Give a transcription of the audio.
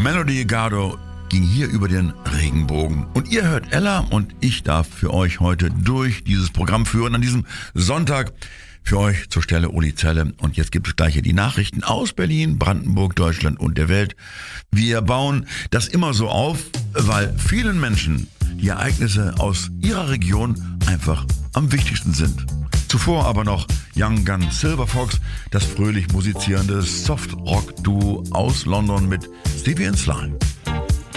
Melody Gardot ging hier über den Regenbogen. Und ihr hört Ella und ich darf für euch heute durch dieses Programm führen an diesem Sonntag. Für euch zur Stelle Uli Zelle. Und jetzt gibt es gleich hier die Nachrichten aus Berlin, Brandenburg, Deutschland und der Welt. Wir bauen das immer so auf, weil vielen Menschen die Ereignisse aus ihrer Region einfach am wichtigsten sind. Zuvor aber noch Young Gun Silver Fox, das fröhlich musizierende Soft-Rock-Duo aus London mit Stevie & Sly.